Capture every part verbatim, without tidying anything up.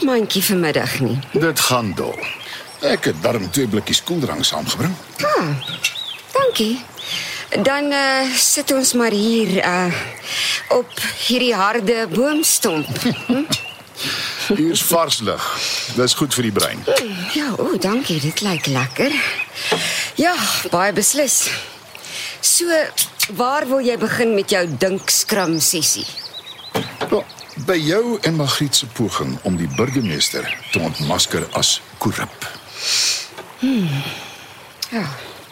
koopmandjie vanmiddag nie. Dit gaan dol. Ek het darm twee blikkies koeldrank saamgebring. Ah, dankie. Dan uh, sit ons maar hier uh, op hierdie harde boomstomp. Hm? Hier is vars lug. Dit is goed vir die brein. Ja, o, dankie, dit lyk lekker. Ja, baie beslis. So, waar wil jy begin met jou dinkskram sessie? Wel, by jou en Magriet se poging om die burgemeester te ontmasker as korrup. Hmm. Ja.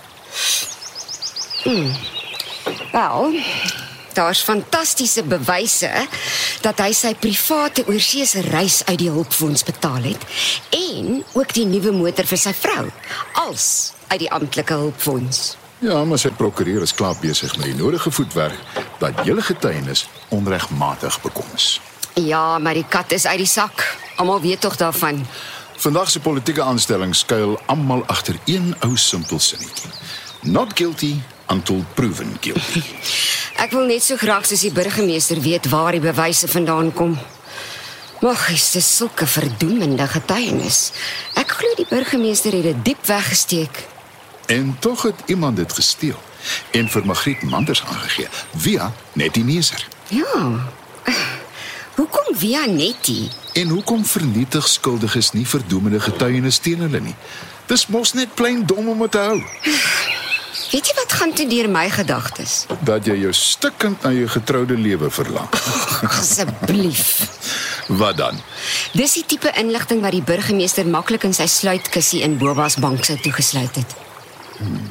Hmm. Wel, daar's fantastiese bewyse dat hy sy private oorseese reis uit die hulpfonds betaal het en ook die nuwe motor vir sy vrou, als uit die amptelike hulpfonds. Ja, maar sy prokureur is klaar besig met die nodige voetwerk dat julle getuienis onregmatig bekom is. Ja, maar die kat is uit die sak. Almal weet tog daarvan. Vandag se politieke aanstelling skuil almal agter een ou simpel sinnetjie. Not guilty until proven guilty. Ek wil net so graag soos die burgemeester weet waar die bewyse vandaan kom. Mag, is dit sulke verdoemende getuienis. Ek glo die burgemeester het dit diep weggesteek. En tog het iemand dit gesteel en vir Magriet Manders aangegee via Nettie Neser. Ja. Hoekom via Nettie? En hoekom vernietig skuldiges nie verdoemende getuienis teen hulle nie? Dis mos net plain dom om te hou. Weet jy wat gaan toe deur my gedagtes? Dat jy jou stikkend na jou getroude lewe verlang. Asseblief. Wat dan? Dis die tipe inligting wat die burgemeester maklik in sy sluitkussie in Boba's bank sou toegesluit het. Hmm.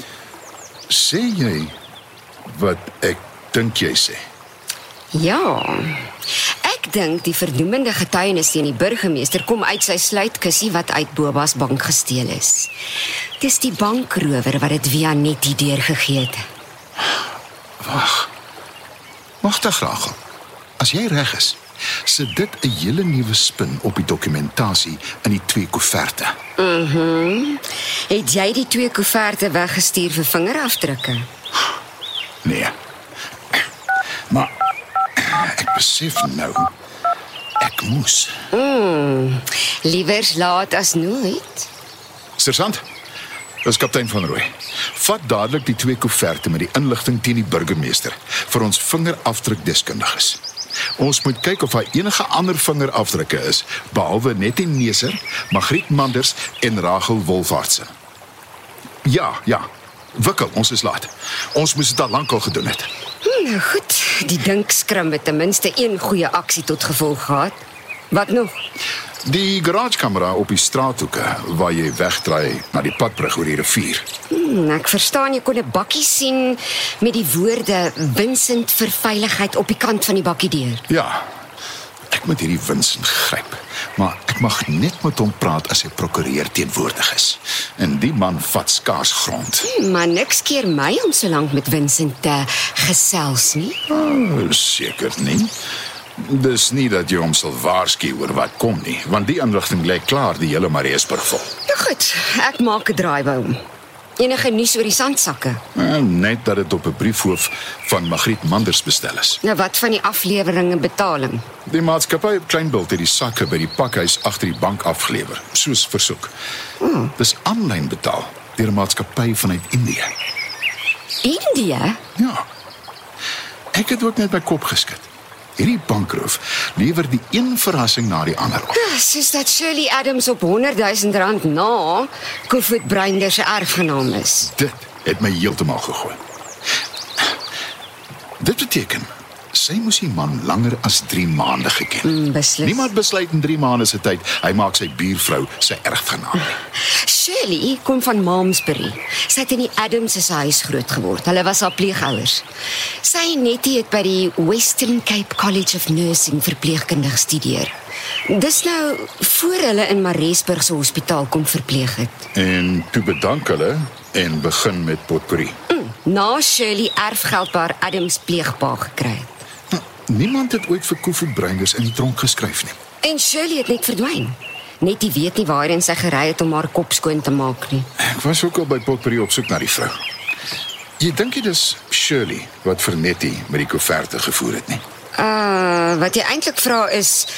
Sê jy wat ek dink jy sê? Ja. Ek dink die verdoemende getuienis teen die burgemeester kom uit sy sluitkussie wat uit Boba's bank gesteel is. Dis die bankrower wat dit via Nettie deurgegee het. Wag. Wagtig, Rachel. As jy reg is, sit dit 'n hele nuwe spin op die dokumentasie in die twee koeverte. Mhm. Mm het jy die twee koeverte weggestuur vir vingerafdrukke? Nee. Maar ek besef nou ek moes. Mm, liewers laat as nooit. Sergeant, dis kaptein van Rooi. Vat dadelik die twee koeverte met die inligting teen die burgemeester vir ons vingerafdrukdeskundiges. Ons moet kyk of daar enige ander vingerafdrukke is behalwe Nettie Neser, Magriet Manders en Rachel Wolfhardse. Ja, ja. Wikkel, ons is laat. Ons moes dit al lank al gedoen het. Hmm, nou goed, die dinkskram het ten minste een goeie aksie tot gevolg gehad. Wat nog? Die garagekamera op die straathoeke waar jy wegdraai na die padbrug oor die rivier. Hmm, ek verstaan jy kon 'n bakkie sien met die woorde Vincent vir veiligheid op die kant van die bakkie deur. Ja. Ek moet hierdie Vincent gryp, maar ek mag net met hom praat as hy prokureur teenwoordig is. En die man vat skaars grond. Hmm, maar niks keer my om so lank met Vincent te gesels nie. Oh, seker nie. Dis nie dat jy hom sal waarsku oor wat kom nie, want die inligting lê klaar die hele Mariesburg vol. Ja goed, ek maak 'n draai by hom. Enige nuus oor die sandsakke? Eh, net dat dit op 'n briefhoof van Magriet Manders bestel is. Nou wat van die aflewering en betaling? Die maatskappy op Kleinbult het die sakke by die pakhuis agter die bank afgelewer, soos versoek. Hmm. Dis aanlyn betaal deur 'n maatskappy vanuit Indië. Indië? Ja. Ek het ook net my kop geskit. Hierdie bankroof lewer die een verrassing na die ander op. Ja, soos dat Shirley Adams op honderdduisend rand na Koevoet Breinder se erfgenaam is. Dit het my heeltemal gegooi. Dit beteken, sy moes die man langer as drie maande geken. Mm, beslis. Niemand besluit in drie maande se tyd, hy maak sy buurvrou sy erfgenaam. Shirley kom van Malmesbury. Sy het in die Adams se huis groot geword. Hulle was haar pleegouers. Sy en Nettie het by die Western Cape College of Nursing verpleegkundig gestudeer. Dis nou voor hulle in Mariesburg se hospitaal kom verpleeg het. En toe bedank hulle en begin met potpourri. Mm, na Shirley erfgeld by haar Adams pleegpa gekry het. Nou, niemand het ooit vir Koevoet Breinders in die tronk geskryf nie. En Shirley het net verdwyn. Nettie weet nie waarheen sy gery het om haar kop skoon te maak nie. Ek was ook al by potpourri op soek na die vrou. Jy dink dit is Shirley wat vir Nettie met die koeverte gevoer het nie? Uh, wat jy eintlik vra is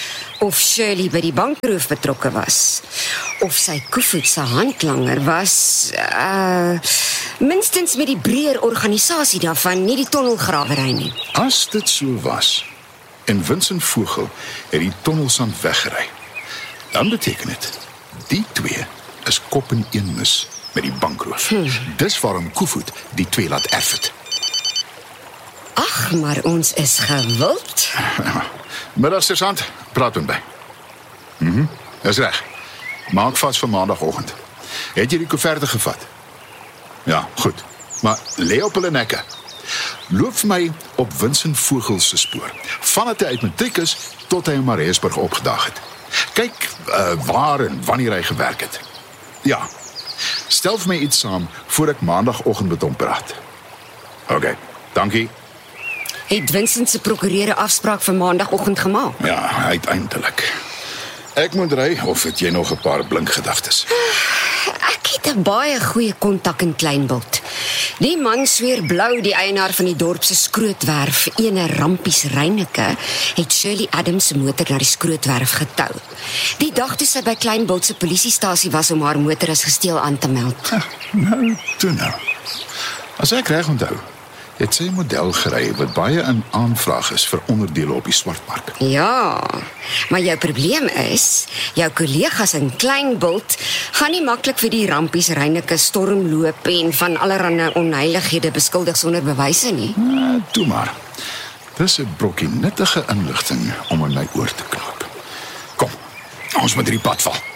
Of Shirley by die bankroof betrokke was. Of sy Koevoet se handlanger was, uh, minstens met die breër organisasie daarvan, nie die tonnelgrawery nie. As dit so was, en Vincent Vogel het die tonnelsand weggery, dan beteken dit, die twee is kop en een mis met die bankroof. Hmm. Dis waarom Koevoet die twee laat erf het. Ag, maar ons is gewild. Middag, sergeant, praat met my. Mhm, dis reg. Maak vas vir maandagoggend. Het jy die koeverte gevat? Ja, goed. Maar lê op hulle nekke. Loop vir my op Vincent Vogel se spoor. Vandat hy uit matriek is tot hy in Mariesburg opgedaag het. Kyk uh, waar en wanneer hy gewerk het. Ja. Stel vir my iets saam voor ek maandagoggend met hom praat. OK, dankie. Het Vincent se prokureur 'n afspraak vir maandagoggend gemaak? Ja, uiteindelik. Ek moet ry of het jy nog 'n paar blink gedagtes? Ek het 'n baie goeie kontak in Kleinbult. Die man sweer blou die eienaar van die dorp se skrootwerf, ene Rampies Reyneke, het Shirley Adams se motor na die skrootwerf getou. Die dag toe sy by Kleinbult se polisiestasie was om haar motor as gesteel aan te meld. Ja, nou, toe nou. As ek reg onthou, het sy 'n model gery wat baie in aanvraag is vir onderdele op die swartmark. Ja, maar jou probleem is, jou kollegas in Kleinbult gaan nie maklik vir die Rampies Reyneke stormloop en van allerlei onheilighede beskuldig sonder bewyse nie. Nou, toe maar. Dis 'n brokkie nuttige inligting om in my oor te knoop. Kom, ons moet hierdie pad val.